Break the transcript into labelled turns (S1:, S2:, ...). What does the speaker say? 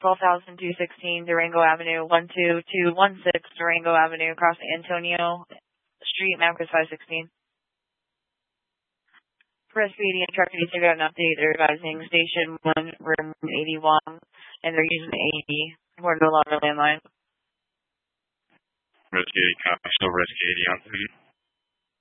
S1: 12,216 Durango Avenue, 12216 Durango Avenue, across Antonio Street, Memphis 516. Press PD and truck needs to get an update. They're advising Station 1, Room 81, and they're using the AD for no longer landline.
S2: Rescue 80, copy. Still Rescue 80 on 3.